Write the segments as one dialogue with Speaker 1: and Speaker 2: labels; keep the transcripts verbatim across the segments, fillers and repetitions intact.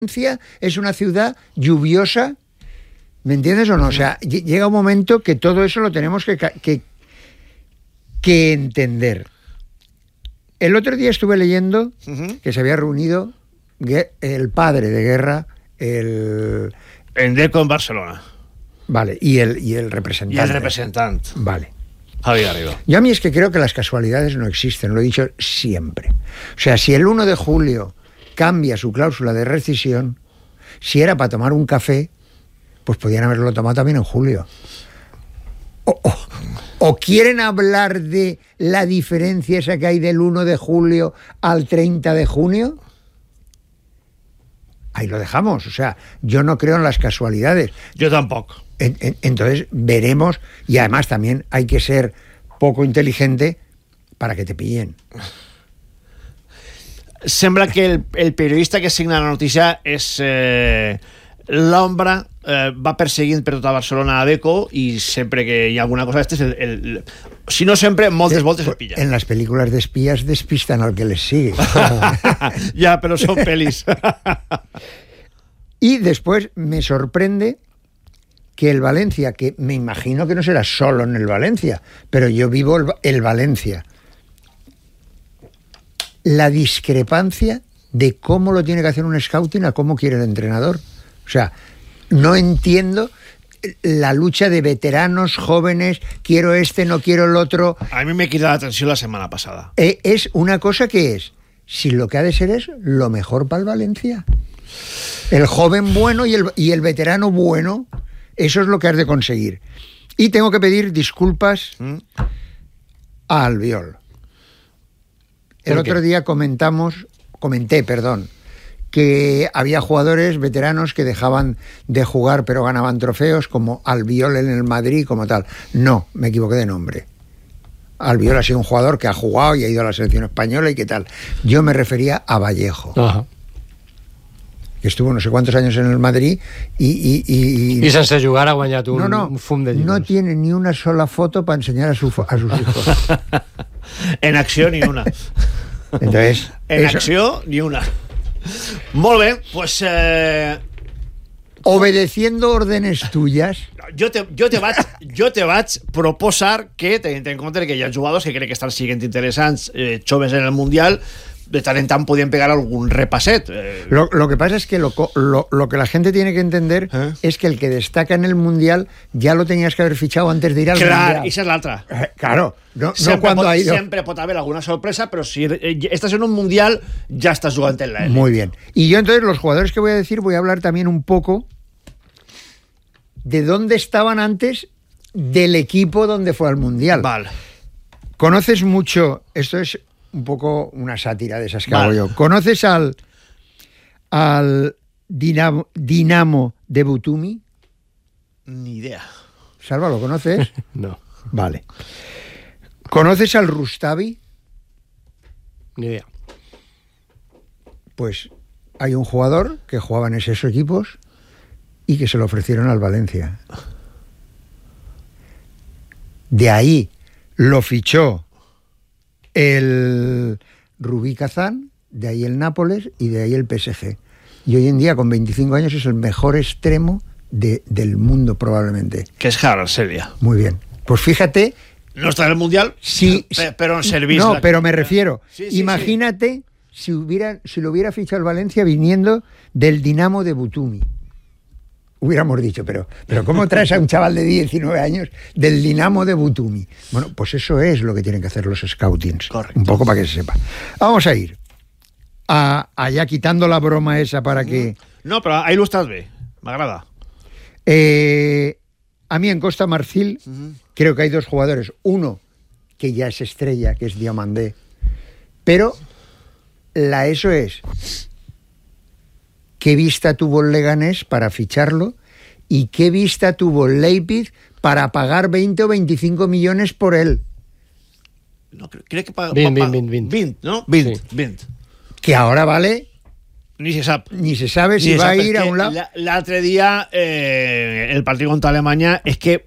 Speaker 1: Valencia es una ciudad lluviosa, ¿me entiendes o no? O sea, llega un momento que todo eso lo tenemos que, que, que entender. El otro día estuve leyendo uh-huh. que se había reunido el padre de Guerra, el...
Speaker 2: Endeko en Barcelona.
Speaker 1: Vale, y el, y el representante.
Speaker 2: Y el representante.
Speaker 1: Vale.
Speaker 2: Javi Garrido.
Speaker 1: Yo a mí es que creo que las casualidades no existen, lo he dicho siempre. O sea, si el uno de julio cambia su cláusula de rescisión, si era para tomar un café, pues podían haberlo tomado también en julio. O, o, o quieren hablar de la diferencia esa que hay del uno de julio al treinta de junio. Ahí lo dejamos. O sea, yo no creo en las casualidades.
Speaker 2: Yo tampoco.
Speaker 1: En, en, entonces veremos, y además también hay que ser poco inteligente para que te pillen.
Speaker 2: Sembla que el, el periodista que signa la notícia és eh, l'ombra, eh, va perseguint per tota Barcelona a Adecco i sempre que hi ha alguna cosa d'estes, el, el, si no sempre, moltes voltes el pilla.
Speaker 1: En las películas de espías despistan al que les sigue.
Speaker 2: Ya, pero son pelis.
Speaker 1: Y después me sorprende que el Valencia, que me imagino que no será solo en el Valencia, pero yo vivo el, el Valencia, la discrepancia de cómo lo tiene que hacer un scouting a cómo quiere el entrenador. O sea, no entiendo la lucha de veteranos, jóvenes, quiero este, no quiero el otro.
Speaker 2: A mí me quita la atención la semana pasada.
Speaker 1: Eh, es una cosa que es, si lo que ha de ser es lo mejor para el Valencia. El joven bueno y el, y el veterano bueno, eso es lo que has de conseguir. Y tengo que pedir disculpas ¿Mm? a Albiol. El otro día comentamos, comenté, perdón, que había jugadores veteranos que dejaban de jugar pero ganaban trofeos, como Albiol en el Madrid, como tal. No, me equivoqué de nombre. Albiol ha sido un jugador que ha jugado y ha ido a la selección española y qué tal. Yo me refería a Vallejo. Ajá. Que estuvo no sé cuántos años en el Madrid y... Y, y,
Speaker 3: y sense jugar ha guanyat un,
Speaker 1: no, no,
Speaker 3: un fum de llibres.
Speaker 1: No tiene ni una sola foto para enseñar a, su, a sus hijos.
Speaker 2: En acció ni una.
Speaker 1: Entonces,
Speaker 2: en
Speaker 1: eso.
Speaker 2: acció ni una. Molt bé, pues... Eh...
Speaker 1: Obedeciendo órdenes tuyas...
Speaker 2: Jo te, jo, te vaig, jo te vaig proposar que, tenint en compte que hi ha jugadors que crec que estan siguent interessants, eh, joves en el Mundial, de tant en tant podien pegar algún repaset. Eh.
Speaker 1: Lo, lo que pasa es que lo, lo, lo que la gente tiene que entender ¿Eh? es que el que destaca en el Mundial ya lo tenías que haber fichado antes de ir al
Speaker 2: Clar,
Speaker 1: Mundial.
Speaker 2: Claro, esa es l'altra.
Speaker 1: Eh, claro, no,
Speaker 2: sempre,
Speaker 1: no cuando
Speaker 2: pot,
Speaker 1: ha ido.
Speaker 2: Sempre pot haver alguna sorpresa, pero si estás en un Mundial, ya estás jugando en la élite.
Speaker 1: Muy bien. Y yo entonces, los jugadores que voy a decir, voy a hablar también un poco de dónde estaban antes del equipo donde fue al Mundial.
Speaker 2: Vale.
Speaker 1: Conoces mucho, esto es un poco una sátira de esas que vale. hago yo. ¿Conoces al, al Dinamo, Dinamo de Batumi?
Speaker 2: Ni idea.
Speaker 1: Salva, ¿lo conoces?
Speaker 3: No.
Speaker 1: Vale. ¿Conoces al Rustavi?
Speaker 3: Ni idea.
Speaker 1: Pues hay un jugador que jugaba en esos equipos y que se lo ofrecieron al Valencia. De ahí lo fichó el Rubí Kazán, de ahí el Nápoles y de ahí el P S G. Y hoy en día, con veinticinco años, es el mejor extremo de, del mundo, probablemente.
Speaker 2: Que es Harold Selia.
Speaker 1: Muy bien. Pues fíjate...
Speaker 2: No está en el Mundial,
Speaker 1: sí,
Speaker 2: pero en servicio.
Speaker 1: No, la... pero me refiero.
Speaker 2: Sí, sí,
Speaker 1: imagínate sí. Si, hubiera, si lo hubiera fichado el Valencia viniendo del Dinamo de Batumi. Hubiéramos dicho, pero, pero ¿cómo traes a un chaval de diecinueve años del Dinamo de Batumi? Bueno, pues eso es lo que tienen que hacer los scoutings.
Speaker 2: Correcto.
Speaker 1: Un poco para que se sepa. Vamos a ir a, allá quitando la broma esa para que...
Speaker 2: No, pero ahí lo estás bé. M'agrada.
Speaker 1: Eh, a mí en Costa Marfil uh-huh. creo que hay dos jugadores. Uno que ya es estrella, que es Diomandé. Pero la eso es... ¿Qué vista tuvo el Leganés para ficharlo? ¿Y qué vista tuvo el Leipzig para pagar veinte o veinticinco millones por él?
Speaker 2: No, creo que paga...
Speaker 3: veinte, veinte, veinte.
Speaker 2: veinte, ¿no? veinte,
Speaker 3: sí.
Speaker 2: veinte.
Speaker 1: Que ahora vale...
Speaker 2: Ni se sap.
Speaker 1: Ni se sabe si
Speaker 2: Ni
Speaker 1: va
Speaker 2: sap,
Speaker 1: a ir a un lado.
Speaker 2: L'altre dia, eh, el partit contra Alemanya, és que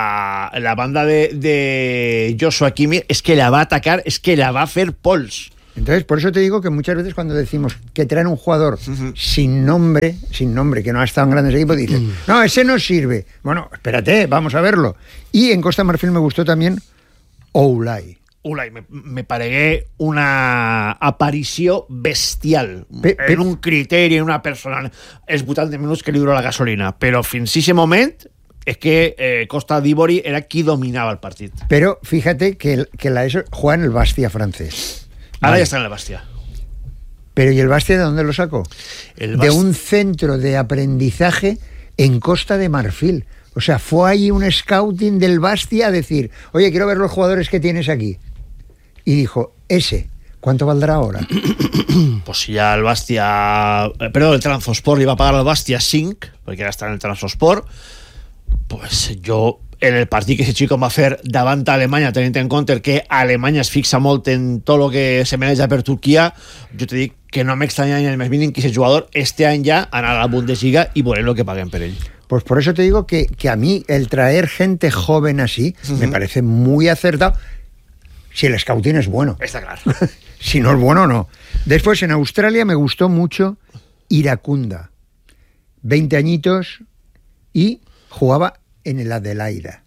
Speaker 2: a la banda de, de Joshua Kimmich és que la va atacar, és que la va fer pols.
Speaker 1: Entonces, por eso te digo que muchas veces cuando decimos que traen un jugador uh-huh. sin nombre, sin nombre, que no ha estado en grandes equipos, dicen, uh-huh. no, ese no sirve. Bueno, espérate, vamos a verlo. Y en Costa Marfil me gustó también Oulai.
Speaker 2: Ulai, me, me paregué una aparició bestial pe, pe, en un criteri, en una persona. Els vuitanta minuts que li dura la gasolina, però fins a ese moment es que eh, Costa d'Ivori era qui dominava el partit.
Speaker 1: Pero fíjate que, que la ESO juega en el Bastia francés.
Speaker 2: Ahora vale. Ya está en el Bastia.
Speaker 1: Pero ¿y el Bastia de dónde lo sacó?
Speaker 2: El
Speaker 1: de un centro de aprendizaje en Costa de Marfil. O sea, fue ahí un scouting del Bastia a decir, oye, quiero ver los jugadores que tienes aquí. Y dijo, ese, ¿cuánto valdrá ahora?
Speaker 2: Pues si ya el Bastia... Perdón, el Transosport le iba a pagar al Bastia cinc, perquè ara està en el Transosport, pues jo, en el partit que ese chico va fer davant d'Alemanya, tenint en compte que Alemanya es fixa molt en tot el que se maneja per Turquia, jo te dic que no m'extranya ni el més mínim que ese jugador este any ja anar a la Bundesliga i veurem lo que paguen per ell.
Speaker 1: Pues por eso te digo que, que a mí el traer gente joven así uh-huh. me parece muy acertado. Si el scouting es bueno.
Speaker 2: Está claro.
Speaker 1: Si no es bueno, no. Después, en Australia me gustó mucho Iracunda. veinte añitos y jugaba en el Adelaida.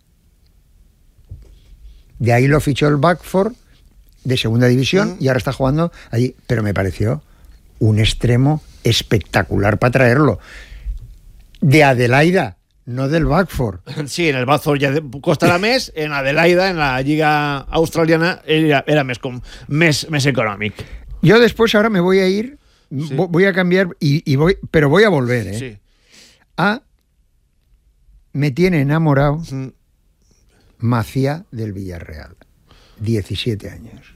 Speaker 1: De ahí lo fichó el Backford de segunda división mm. y ahora está jugando allí. Pero me pareció un extremo espectacular para traerlo. De Adelaida. No del Backford.
Speaker 2: Sí, en el Backford ya costarà més, en Adelaida, en la Lliga Australiana, era, era més, com, més, més econòmic.
Speaker 1: Yo después ahora me voy a ir, sí. voy a cambiar, y, y voy, pero voy a volver, ¿eh?
Speaker 2: Sí.
Speaker 1: A me tiene enamorado mm. Macía del Villarreal. diecisiete años.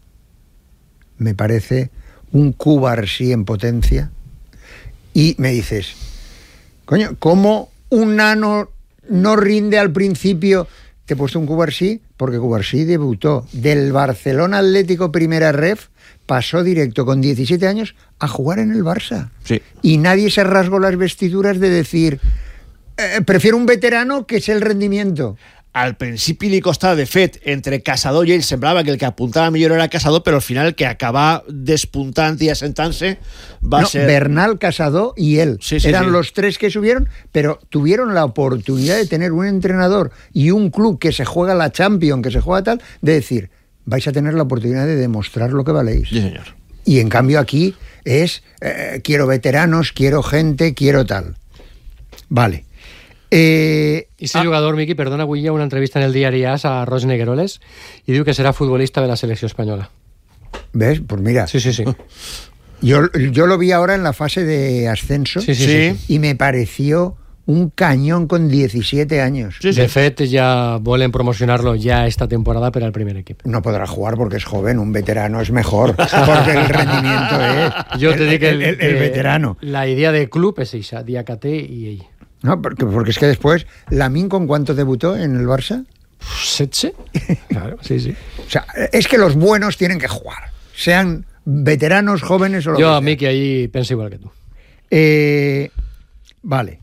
Speaker 1: Me parece un Cubarsí en potencia. Y me dices, coño, ¿cómo un nano no rinde al principio? Te he puesto un Cubarsí porque Cubarsí debutó del Barcelona Atlético Primera Ref, pasó directo con diecisiete años a jugar en el Barça.
Speaker 2: Sí.
Speaker 1: Y nadie se rasgó las vestiduras de decir, eh, prefiero un veterano que es el rendimiento.
Speaker 2: Al principi li costava, de fet, entre Casador i ell semblava que el que apuntava millor era Casador, però al final el que acaba despuntant y asentant-se va
Speaker 1: no,
Speaker 2: ser...
Speaker 1: Bernal, Casador y él.
Speaker 2: Sí, sí,
Speaker 1: Eran
Speaker 2: sí.
Speaker 1: los tres que subieron, pero tuvieron la oportunidad de tener un entrenador y un club que se juega la Champions, que se juega tal, de decir, vais a tener la oportunidad de demostrar lo que valéis.
Speaker 2: Sí, señor.
Speaker 1: Y en cambio aquí es, eh, quiero veteranos, quiero gente, quiero tal. Vale. Eh,
Speaker 3: I ese ah, jugador, Miqui, perdona, avui hi ha una entrevista en el diari A S a Roig Negueroles i diu que serà futbolista de la selecció espanyola.
Speaker 1: ¿Ves? Pues mira.
Speaker 3: Sí, sí, sí.
Speaker 1: Yo, yo lo vi ahora en la fase de ascenso
Speaker 3: sí, sí, sí, sí.
Speaker 1: y me pareció un cañón con diecisiete años.
Speaker 3: Sí, sí. De fet, ja volen promocionar-lo ja esta temporada per al primer equip.
Speaker 1: No podrà jugar porque es joven, un veterano es mejor, porque el rendimiento es...
Speaker 3: Yo te dic
Speaker 1: el, el, el, el veterano.
Speaker 3: La idea de club és eixa, Diacaté i ell.
Speaker 1: No, porque, porque es que después, Lamine, ¿con cuánto debutó en el Barça?
Speaker 3: ¿Setze? Claro, sí, sí.
Speaker 1: O sea, es que los buenos tienen que jugar, sean veteranos, jóvenes o lo
Speaker 3: Yo,
Speaker 1: que sea.
Speaker 3: a mí, que ahí pienso igual que tú.
Speaker 1: Eh, vale.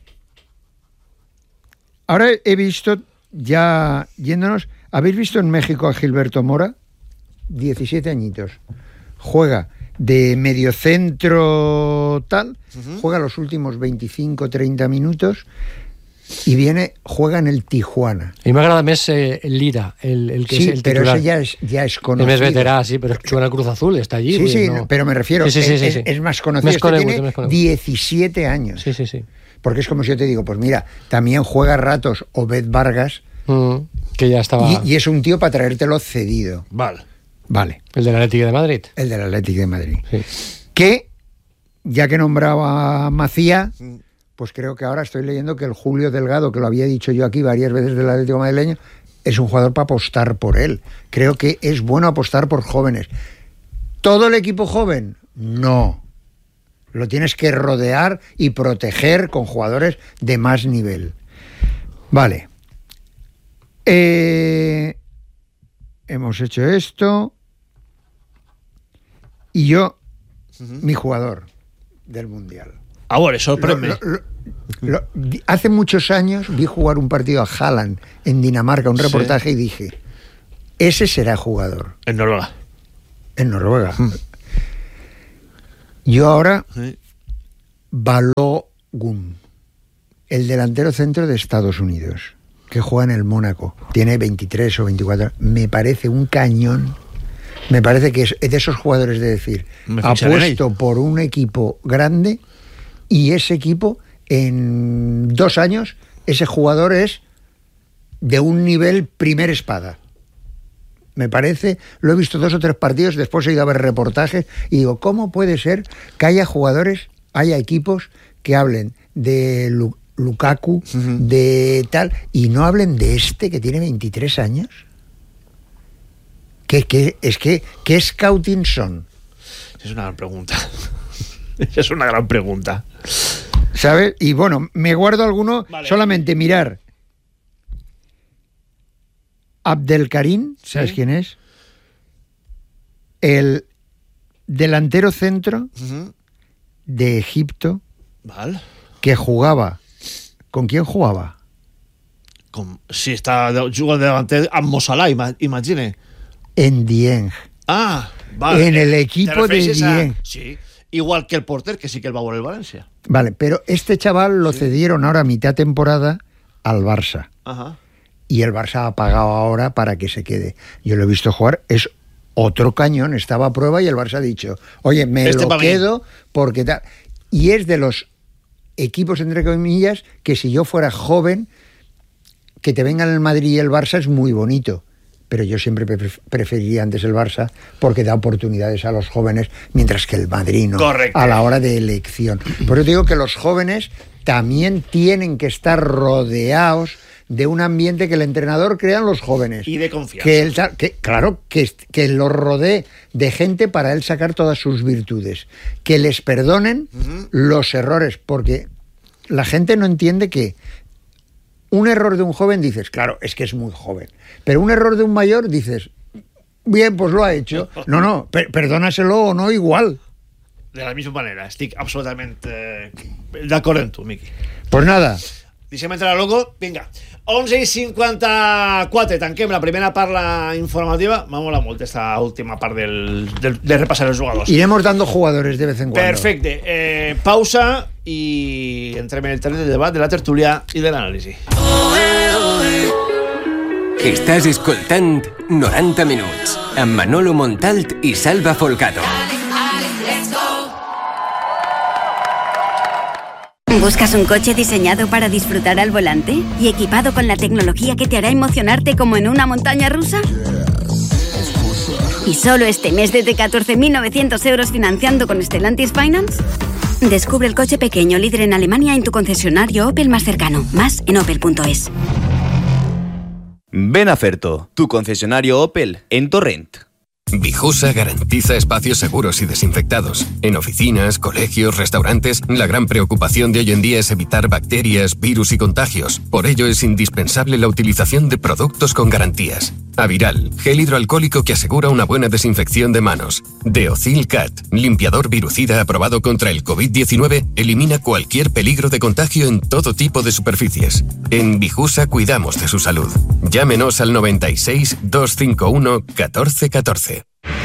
Speaker 1: Ahora he visto, ya yéndonos, ¿habéis visto en México a Gilberto Mora? diecisiete añitos. Juega de mediocentro tal, uh-huh. juega los últimos veinticinco treinta minutos y viene, juega en el Tijuana.
Speaker 3: A mi m'agrada més eh, el Lira, el, el que
Speaker 1: sí,
Speaker 3: és el titular.
Speaker 1: Pero ese ya es, ya es conocido.
Speaker 3: Es més veterà, sí, pero juega en el Cruz Azul, está allí.
Speaker 1: Sí, sí,
Speaker 3: no.
Speaker 1: no, pero me refiero,
Speaker 3: sí, sí, sí,
Speaker 1: es,
Speaker 3: sí, sí.
Speaker 1: es más conocido.
Speaker 3: Més
Speaker 1: este
Speaker 3: conegut,
Speaker 1: tiene
Speaker 3: més conegut.
Speaker 1: diecisiete años.
Speaker 3: Sí, sí, sí.
Speaker 1: Porque es como si yo te digo, pues mira, también juega a ratos Obed Vargas,
Speaker 3: mm, que ya estaba...
Speaker 1: y, y es un tío para traértelo cedido.
Speaker 2: Vale.
Speaker 1: Vale.
Speaker 3: El del Atlético de Madrid.
Speaker 1: El del Atlético de Madrid.
Speaker 3: Sí.
Speaker 1: Que, ya que nombraba a Macía, pues creo que ahora estoy leyendo que el Julio Delgado, que lo había dicho yo aquí varias veces del Atlético madrileño, es un jugador para apostar por él. Creo que es bueno apostar por jóvenes. ¿Todo el equipo joven? No. Lo tienes que rodear y proteger con jugadores de más nivel. Vale. Eh, hemos hecho esto. Y yo, uh-huh. mi jugador del Mundial.
Speaker 2: Ahora, sorprende.
Speaker 1: Lo, lo, lo, lo, hace muchos años vi jugar un partido a Haaland en Dinamarca, un reportaje, sí. y dije, ese será jugador.
Speaker 2: En Noruega.
Speaker 1: En Noruega. Yo ahora,
Speaker 2: Sí.
Speaker 1: Balogun, el delantero centro de Estados Unidos, que juega en el Mónaco, tiene veintitrés o veinticuatro, me parece un cañón. Me parece que es de esos jugadores de decir,
Speaker 2: Me ficharé en
Speaker 1: apuesto por un equipo grande y ese equipo en dos años, ese jugador es de un nivel primer espada. Me parece, lo he visto dos o tres partidos, después he ido a ver reportajes y digo, ¿cómo puede ser que haya jugadores, haya equipos que hablen de Lu- Lukaku, uh-huh. de tal, y no hablen de este que tiene veintitrés años? ¿Qué, qué, es que, ¿qué scouting son?
Speaker 2: Es una gran pregunta. Es una gran pregunta.
Speaker 1: ¿Sabes? Y bueno, me guardo alguno, vale. Solamente mirar. Abdelkarim, ¿sabes sí. quién es? El delantero centro uh-huh. de Egipto,
Speaker 2: vale.
Speaker 1: que jugaba. ¿Con quién jugaba?
Speaker 2: Com, si està jugant de davanter amb Mossala, imagine.
Speaker 1: En Dieng.
Speaker 2: Ah, vale.
Speaker 1: En el equipo de Dieng.
Speaker 2: A, sí, igual que el porter, que sí que el va a volver el Valencia.
Speaker 1: Vale, pero este chaval lo sí. cedieron ahora a mitad temporada al Barça.
Speaker 2: Ajá.
Speaker 1: Y el Barça ha pagado ahora para que se quede. Yo lo he visto jugar, es otro cañón, estaba a prueba y el Barça ha dicho, oye, me este lo quedo mí. Porque tal. Y es de los equipos, entre comillas, que si yo fuera joven, que te vengan el Madrid y el Barça es muy bonito. Pero yo siempre preferiría antes el Barça porque da oportunidades a los jóvenes, mientras que el Madrid no.
Speaker 2: Correcto.
Speaker 1: A la hora de elección. Por eso digo que los jóvenes también tienen que estar rodeados de un ambiente que el entrenador crea en los jóvenes.
Speaker 2: Y de confianza.
Speaker 1: Que él, que, claro, que, que los rodee de gente para él sacar todas sus virtudes. Que les perdonen uh-huh. los errores, porque la gente no entiende que un error de un joven dices, claro, es que es muy joven. Pero un error de un mayor dices, bien, pues lo ha hecho. No, no, per- perdónaselo o no igual.
Speaker 2: De la misma manera, estic absolutament eh, d'acord amb tu, Miqui.
Speaker 1: Pues nada.
Speaker 2: Deixem entrar a logo, vinga. onze i cinquanta-quatre, tanquem la primera part informativa. M'ha molat molt esta última part del, del, de repassar els jugadors.
Speaker 1: Iremos dando jugadores de vez en cuando.
Speaker 2: Perfecte. Eh, pausa i entrem en el terreny del debat, de la tertúlia i de l'anàlisi.
Speaker 4: Estàs escoltant noranta minuts amb Manolo Montalt i Salva Folgado.
Speaker 5: ¿Buscas un coche diseñado para disfrutar al volante y equipado con la tecnología que te hará emocionarte como en una montaña rusa? ¿Y solo este mes desde catorce mil novecientos euros financiando con Stellantis Finance? Descubre el coche pequeño líder en Alemania en tu concesionario Opel más cercano. Más en opel punto es.
Speaker 6: Ven a Ferto, tu concesionario Opel en Torrent.
Speaker 7: Bijusa garantiza espacios seguros y desinfectados. En oficinas, colegios, restaurantes, la gran preocupación de hoy en día es evitar bacterias, virus y contagios. Por ello es indispensable la utilización de productos con garantías. Aviral, gel hidroalcohólico que asegura una buena desinfección de manos. Deocil Cat, limpiador virucida aprobado contra el covid diecinueve, elimina cualquier peligro de contagio en todo tipo de superficies. En Bijusa cuidamos de su salud. Llámenos al noventa y seis, doscientos cincuenta y uno, catorce catorce.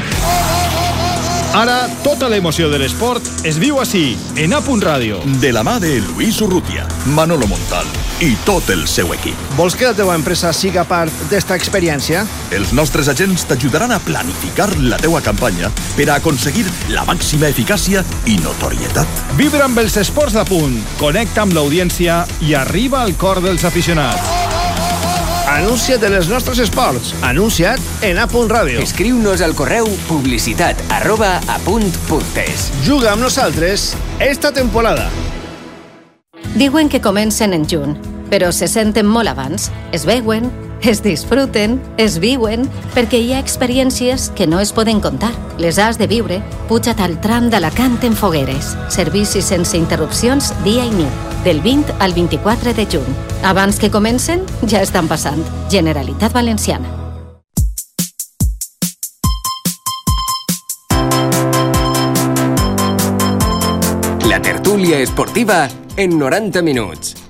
Speaker 8: Ara, tota l'emoció de l'esport es viu així, en A Punt Ràdio.
Speaker 9: De la mà de Luis Urrutia, Manolo Montal i tot el seu equip.
Speaker 2: Vols que la teva empresa siga part d'esta experiència?
Speaker 9: Els nostres agents t'ajudaran a planificar la teua campanya per a aconseguir la màxima eficàcia i notorietat.
Speaker 8: Vibra amb els esports d'A Punt, connecta amb l'audiència i arriba al cor dels aficionats.
Speaker 2: Anuncia't de les nostres esports. Anuncia't en A Punt Ràdio.
Speaker 4: Escriu-nos al correu publicitat arroba apunt.es.
Speaker 2: Juga amb nosaltres esta temporada.
Speaker 10: Diuen que comencen en juny, però se senten molt abans. Es veuen, es disfruten, es viuen, perquè hi ha experiències que no es poden contar. Les has de viure. Puja't al tram d'Alacant en Fogueres. Servicis sense interrupcions dia i nit, del vint al vint-i-quatre de juny. Abans que comencen, ja estan passant. Generalitat Valenciana.
Speaker 4: La tertúlia esportiva en noranta minuts.